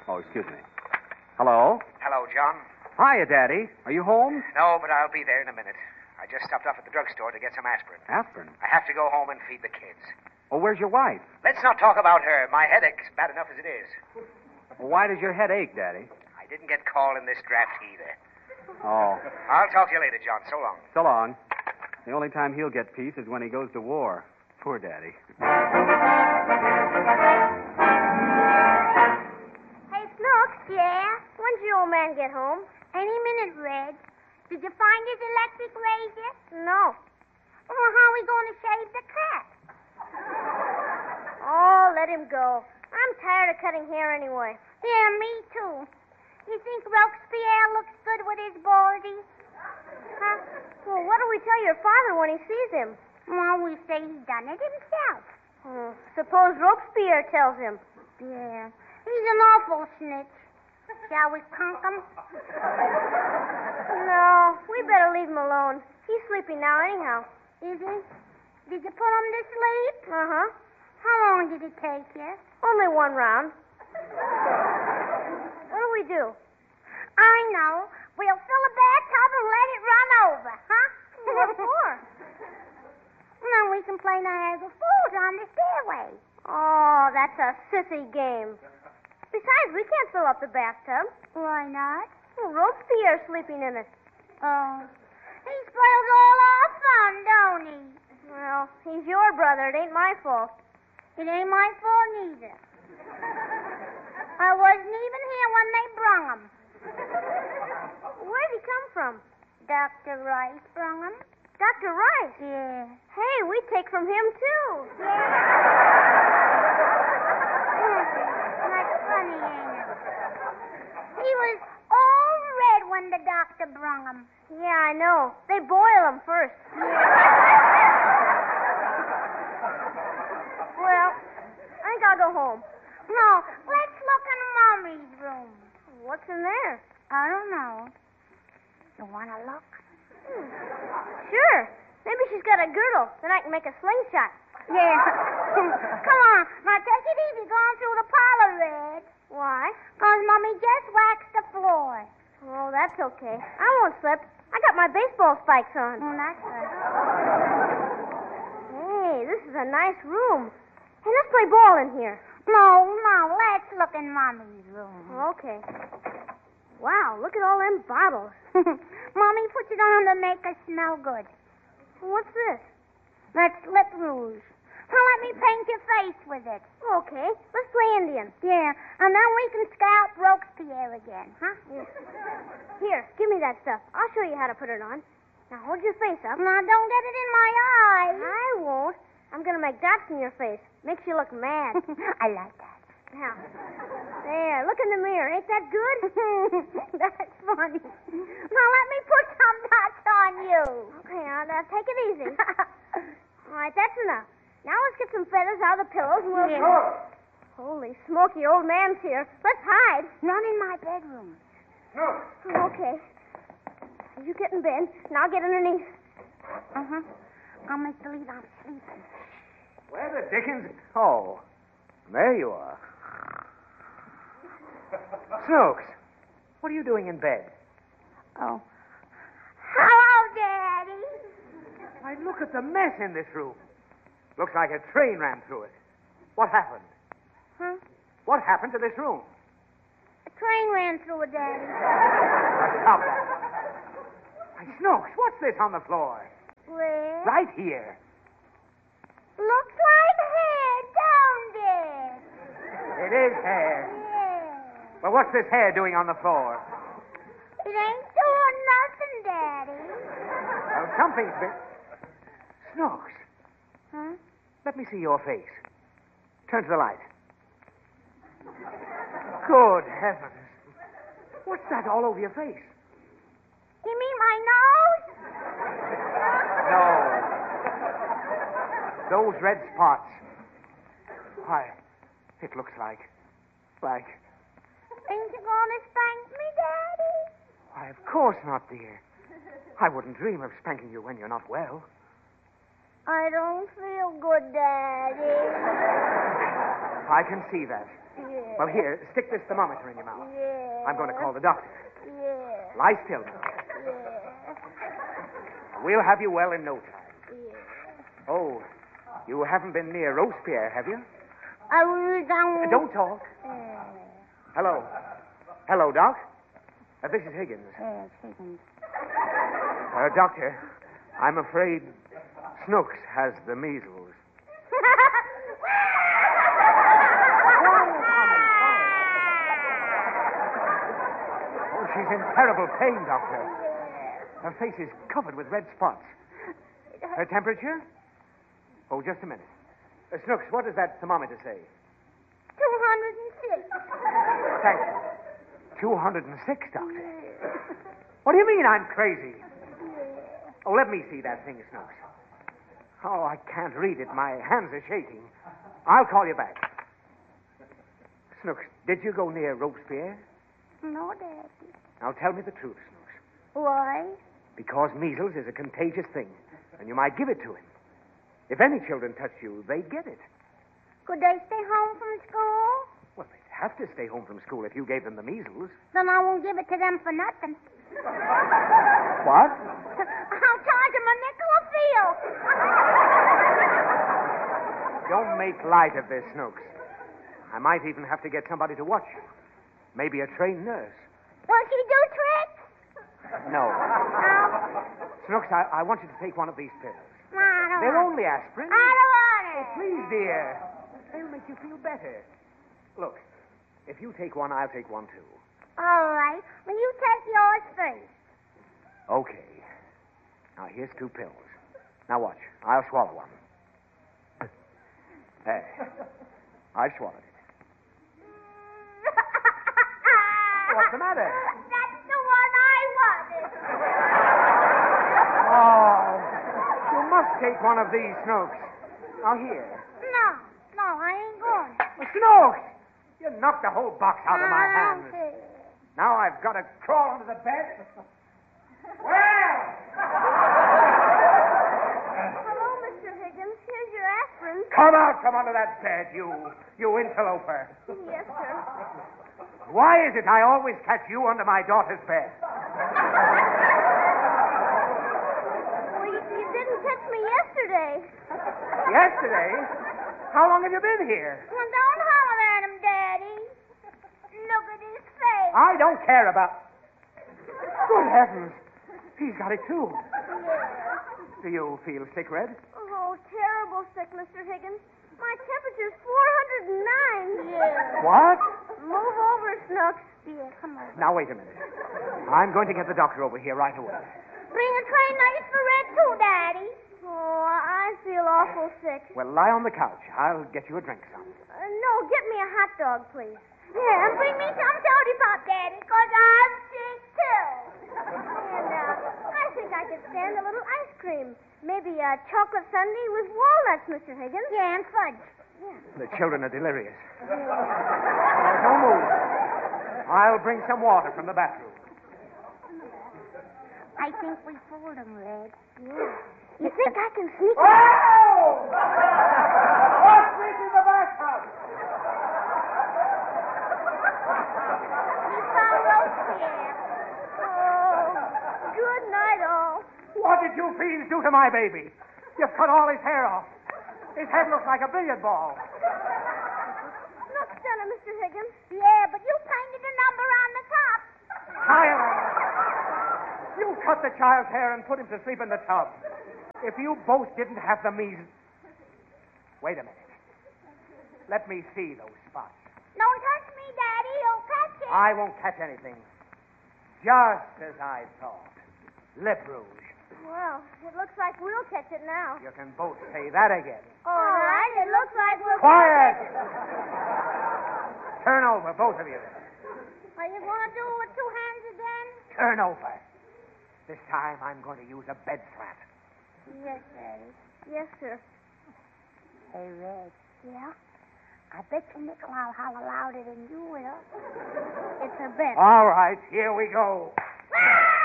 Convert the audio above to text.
Oh, excuse me. Hello? Hello, John. Hiya, Daddy. Are you home? No, but I'll be there in a minute. I just stopped off at the drugstore to get some aspirin. Aspirin? I have to go home and feed the kids. Oh, where's your wife? Let's not talk about her. My headache's bad enough as it is. Well, why does your head ache, Daddy? I didn't get called in this draft either. Oh, I'll talk to you later, John. So long. so long. The only time he'll get peace is when he goes to war. Poor Daddy. Hey, Snooks. Yeah? When's your old man get home? Any minute, Red. Did you find his electric razor? No. Well, how are we going to shave the cat? Oh, let him go. I'm tired of cutting hair anyway. Yeah, me too. You think Robespierre looks good with his baldy? Huh? Well, what do we tell your father when he sees him? Well, we say he done it himself. Suppose Robespierre tells him. Yeah. He's an awful snitch. Shall we conk him? No, we better leave him alone. He's sleeping now anyhow. Is he? Did you put him to sleep? Uh-huh. How long did it take you? Only one round. What do we do? I know. We'll fill a bathtub and let it run over, huh? What for? Then we can play Niagara Falls on the stairway. Oh, that's a sissy game. Besides, we can't fill up the bathtub. Why not? Well, Robespierre's sleeping in it. Oh. He spoils all our fun, don't he? Well, he's your brother. It ain't my fault. It ain't my fault neither. I wasn't even here when they brung him. Where'd he come from? Dr. Rice brung him. Dr. Rice? Yeah. Hey, we take from him, too. Yeah. That's funny, ain't it? He was all red when the doctor brung him. Yeah, I know. They boil him first. Yeah. Well, I think I'll go home. No, let's look in Mommy's room. What's in there? I don't know. You want to look? Sure. Maybe she's got a girdle. Then I can make a slingshot. Yeah. Come on. Now take it easy going through the parlor, Red. Why? Because Mommy just waxed the floor. Oh, that's okay. I won't slip. I got my baseball spikes on. Oh, that's good. Hey, this is a nice room. Hey, let's play ball in here. No, let's look in Mommy's room. Okay. Wow, look at all them bottles. Mommy puts it on to make us smell good. What's this? That's lip rouge. Now let me paint your face with it. Okay, let's play Indian. Yeah, and then we can scalp Robespierre again, huh? Yeah. Here, give me that stuff. I'll show you how to put it on. Now hold your face up. Now don't get it in my eye. I won't. I'm going to make dots in your face. Makes you look mad. I like that. Now, there, look in the mirror. Ain't that good? That's funny. Now let me put some dots on you. Okay, now take it easy. All right, that's enough. Now let's get some feathers out of the pillows and we'll... Yeah. Holy smoky, old man's here. Let's hide. Not in my bedroom. No. Okay. You get in bed, and I'll get underneath. Uh-huh. I'll make believe I'm sleeping. Where the dickens? Oh, there you are. Snooks, what are you doing in bed? Oh. Hello, Daddy. Why, look at the mess in this room. Looks like a train ran through it. What happened? Huh? What happened to this room? A train ran through it, Daddy. Now, stop that. Why, Snooks, what's this on the floor? Where? Right here. Looks like hair, don't it? It is hair. Yeah. But what's this hair doing on the floor? It ain't doing nothing, Daddy. Well, something's been... Snooks, Huh? let me see your face. Turn to the light. Good heavens. What's that all over your face? You mean my nose? No. Those red spots. Why, it looks like... Ain't you gonna spank me, Daddy? Why, of course not, dear. I wouldn't dream of spanking you when you're not well. I don't feel good, Daddy. I can see that. Yeah. Well, here, stick this thermometer in your mouth. Yeah. I'm going to call the doctor. Yeah. Lie still now. Yeah. We'll have you well in no time. Yeah. Oh, you haven't been near Robespierre, have you? I was down. Don't talk. Hello. Hello, Doc. This is Higgins. Yes, Higgins. Doctor, I'm afraid Snooks has the measles. Oh, she's in terrible pain, Doctor. Her face is covered with red spots. Her temperature? Oh, just a minute. Snooks, what does that thermometer say? 206. Thank you. 206, Doctor. What do you mean I'm crazy? Oh, let me see that thing, Snooks. Oh, I can't read it. My hands are shaking. I'll call you back. Snooks, did you go near Robespierre? No, Daddy. Now tell me the truth, Snooks. Why? Because measles is a contagious thing, and you might give it to him. If any children touch you, they get it. Could they stay home from school? Well, they'd have to stay home from school if you gave them the measles. Then I won't give it to them for nothing. What? I'll charge them a nickel a field. Don't make light of this, Snooks. I might even have to get somebody to watch you. Maybe a trained nurse. Will she do tricks? No. No. Snooks, I want you to take one of these pills. No, I don't They're want only aspirin. it. I don't want it. Please, dear. They'll make you feel better. Look, if you take one, I'll take one, too. All right. Well, you take yours first. Okay. Now, here's 2 pills. Now, watch. I'll swallow one. There. I've swallowed it. What's the matter? That's the one I wanted. Oh, you must take one of these, Snooks. Now, here. No, I ain't going. Snooks! You knocked the whole box out of my I don't hands. care. Now I've got to crawl under the bed. Well! Hello, Mr. Higgins. Here's your aspirin. Come out from under that bed, you interloper. Yes, sir. Why is it I always catch you under my daughter's bed? Well, you didn't catch me yesterday. Yesterday? How long have you been here? Well, don't holler at him, Daddy. Look at his face. I don't care about... Good heavens. He's got it, too. Yeah. Do you feel sick, Red? Oh, terrible sick, Mr. Higgins. My temperature's 409. Yeah. What? Move over, Snooks. Yeah, come on. Now, wait a minute. I'm going to get the doctor over here right away. Bring a tray knife for Red, too, Daddy. Oh, I feel awful sick. Well, lie on the couch. I'll get you a drink some. No, get me a hot dog, please. Yeah, and bring me some soda pop, Daddy, because I'm sick, too. And I think I could stand a little ice cream. Maybe a chocolate sundae with walnuts, Mr. Higgins. Yeah, and fudge. Yeah. The children are delirious. Don't move. I'll bring some water from the bathroom. I think we fooled him, Red. Yeah. You think I can sneak Oh! What's this in the bathtub? We found Robespierre. Oh, good night, all. What did you fiends do to my baby? You've cut all his hair off. His head looks like a billiard ball. Looks done it, Mr. Higgins. Yeah, but you painted a number on the top. Silence! You cut the child's hair and put him to sleep in the tub. If you both didn't have the measles... Wait a minute. Let me see those spots. Don't touch me, Daddy. You'll catch it. I won't catch anything. Just as I thought. Lip rouge. Well, it looks like we'll catch it now. You can both say that again. All right, it looks like we'll Quiet! catch it. Turn over, both of you. Are you going to do it with 2 hands again? Turn over. This time I'm going to use a bed slat. Yes, Daddy. Yes, sir. Hey, Red, Yeah? I bet you nickel I'll holler louder than you will. It's a bet. All right, here we go.